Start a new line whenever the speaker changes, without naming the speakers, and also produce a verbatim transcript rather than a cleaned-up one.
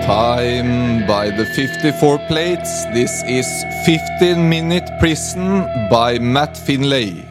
Time by the fifty-four plates. This is fifteen minute Prison by Matt Finlay.